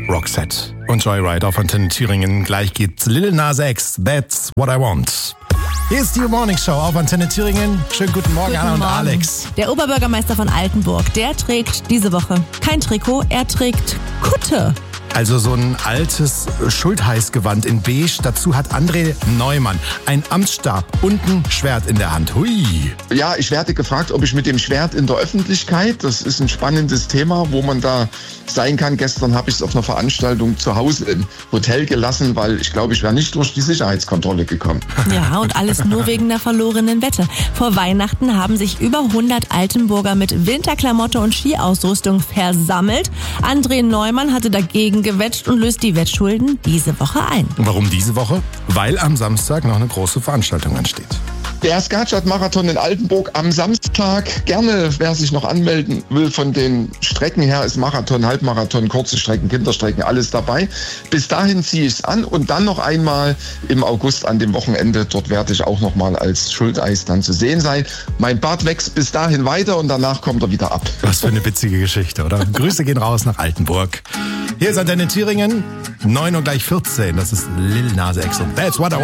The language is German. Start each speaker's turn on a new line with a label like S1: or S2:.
S1: Roxette und Joyride auf Antenne Thüringen. Gleich geht's Lil Nas X, That's What I Want. Hier ist die Morning Show auf Antenne Thüringen. Schönen guten Morgen, Anna und Alex.
S2: Der Oberbürgermeister von Altenburg, der trägt diese Woche kein Trikot, er trägt Kutte.
S1: Also so ein altes Schultheißgewand in beige. Dazu hat André Neumann einen Amtsstab und ein Schwert in der Hand. Hui.
S3: Ja, ich werde gefragt, ob ich mit dem Schwert in der Öffentlichkeit, das ist ein spannendes Thema, wo man da sein kann. Gestern habe ich es auf einer Veranstaltung zu Hause im Hotel gelassen, weil ich glaube, ich wäre nicht durch die Sicherheitskontrolle gekommen.
S2: Ja, und alles nur wegen der verlorenen Wette. Vor Weihnachten haben sich über 100 Altenburger mit Winterklamotte und Skiausrüstung versammelt. André Neumann hatte dagegen gewetscht und löst die Wettschulden diese Woche ein.
S1: Warum diese Woche? Weil am Samstag noch eine große Veranstaltung ansteht.
S3: Der Skatstadt-Marathon in Altenburg am Samstag. Gerne, wer sich noch anmelden will, von den Strecken her ist Marathon, Halbmarathon, kurze Strecken, Kinderstrecken, alles dabei. Bis dahin ziehe ich es an und dann noch einmal im August an dem Wochenende. Dort werde ich auch noch mal als Schulteis dann zu sehen sein. Mein Bart wächst bis dahin weiter und danach kommt er wieder ab.
S1: Was für eine witzige Geschichte, oder? Grüße gehen raus nach Altenburg. Hier ist Antenne Thüringen, 9:14 Uhr. Das ist Lil Nas X und That's What I Want.